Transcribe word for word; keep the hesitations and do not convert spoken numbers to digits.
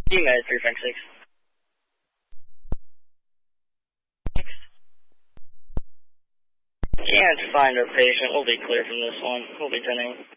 G-Med three five six. Can't find our patient. We'll be clear from this one. We'll be ten eight.